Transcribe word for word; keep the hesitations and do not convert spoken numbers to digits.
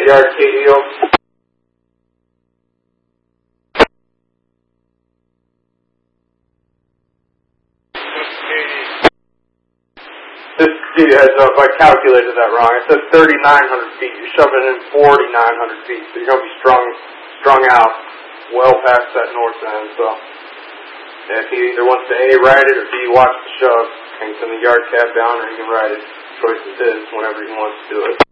yard K D O. Just to give you a heads up, I calculated that wrong. I said thirty-nine hundred feet. You're shoving it in forty-nine hundred feet, so you're going to be strung, strung out well past that north end. So if he either wants to A, ride it, or B, watch the shove, and send the yard cab down, or he can ride it. Choice is his whenever he wants to do it.